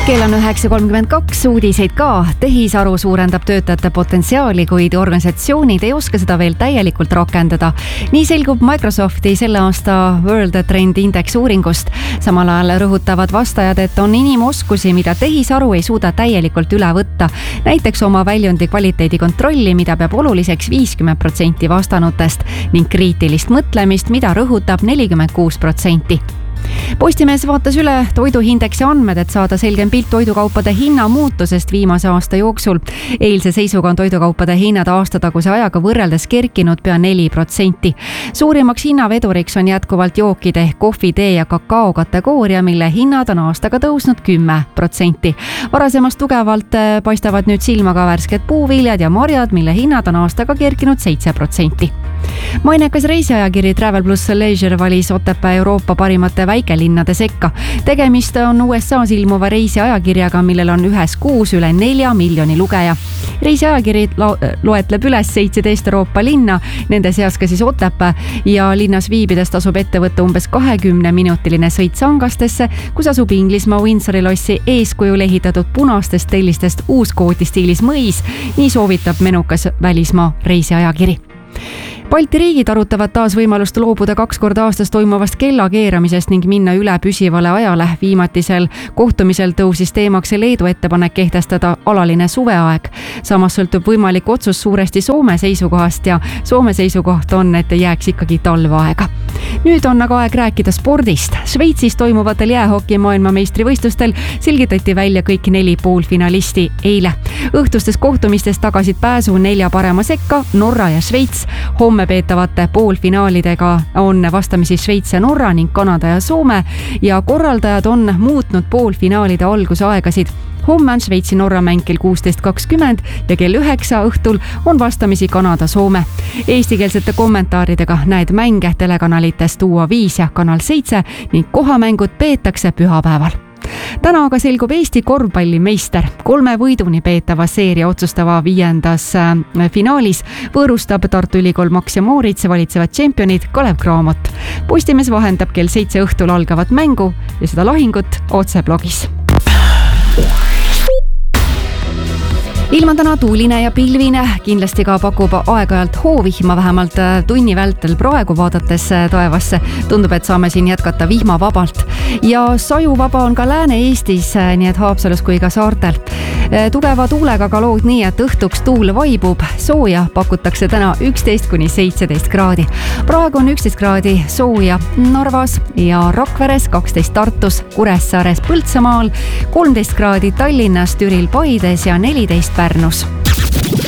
Kell on 9.32, uudiseid ka. Tehisaru suurendab töötajate potentsiaali, kuid organisatsioonid ei oska seda veel täielikult rakendada. Nii selgub Microsofti selle aasta World Trend Index uuringust. Samal ajal rõhutavad vastajad, et on inimoskusi, mida tehisaru ei suuda täielikult üle võtta. Näiteks oma väljundi kvaliteedi kontrolli, mida peab oluliseks 50% vastanutest ning kriitilist mõtlemist, mida rõhutab 46%. Postimees vaatas üle toiduhindeksi andmed, et saada selgem pilt toidukaupade hinna muutusest viimase aasta jooksul. Eilse seisuga on toidukaupade hinnad aastataguse ajaga võrreldes kerkinud pea 4%. Suurimaks hinnaveduriks on jätkuvalt jookide ehk kohvi, tee ja kakao kategooria, mille hinnad on aastaga tõusnud 10%. Varasemast tugevalt paistavad nüüd silma ka värsked puuviljad ja marjad, mille hinnad on aastaga kerkinud 7%. Mainekas reisiajakiri Travel Plus Leisure valis Otepää Euroopa parimate väikelinnade sekka. Tegemist on USA's ilmuva reisiajakirjaga, millel on ühes kuus üle 4 miljoni lugeja. Reisiajakiri loetleb üles 17 Euroopa linna, nende seas ka siis Otepää, ja linnas viibides tasub ette võtta umbes 20-minutiline sõit Sangastesse, kus asub Inglismaa Windsori lossi eeskujul ehitatud punastest tellistest uuskooti stiilis mõis. Nii soovitab menukas välismaa reisiajakiri. Balti riigid arutavad taas võimalust loobuda 2 korda aastas toimuvast kellakeeramisest ning minna üle püsivale ajale. Viimatisel kohtumisel tõusis teemaks Leedu ettepanek kehtestada alaline suveaeg. Samas sõltub võimalik otsus suuresti Soome seisukohast ja Soome seisukoht on, et jääks ikkagi talveaega. Nüüd on aga aeg rääkida spordist. Šveitsis toimuvatel jäähoki maailmameistrivõistlustel selgitati välja kõik 4 poolfinalisti eile. Õhtustes kohtumistes tagasid pääsu 4 parema sekka Norra ja Šveits. Homme peetavate poolfinaalidega on vastamisi Šveits ja Norra ning Kanada ja Soome ja korraldajad on muutnud poolfinaalide algusaegasid. Homme on Šveitsi-Norra mäng kell 16.20 ja kell 9 õhtul on vastamisi Kanada-Soome. Eestikeelsete kommentaaridega näed mänge telekanalites UA5 ja Kanal 7 ning kohamängud peetakse pühapäeval. Täna aga selgub Eesti korvpallimeister. 3 võiduni peetava seeria otsustava 5. finaalis võõrustab Tartu Ülikool Max ja Moritz valitsevad tšempionid Kalev Cramot. Postimees vahendab kell 7 õhtul algavat mängu ja seda lahingut otse blogis. Ilm on täna tuuline ja pilvine, kindlasti ka pakub aeg-ajalt hoovihma, vähemalt tunni vältel praegu vaadates taevasse. Tundub, et saame siin jätkata vihmavabalt. Ja sajuvaba on ka Lääne-Eestis, nii et Haapsalus kui ka saartel. Tugeva tuulega ka lood nii, et õhtuks tuul vaibub. Sooja pakutakse täna 11-17 kraadi. Praegu on 11 kraadi sooja Narvas ja Rakveres, 12 Tartus, Kuressaares, Põltsamaal, 13 kraadi Tallinnas, Türil, Paides ja 14 Pärnus.